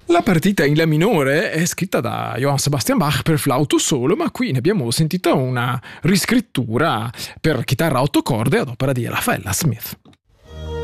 La partita in La minore è scritta da Johann Sebastian Bach per flauto solo, ma qui ne abbiamo sentita una riscrittura per chitarra a 8 corde ad opera di Ella Smith.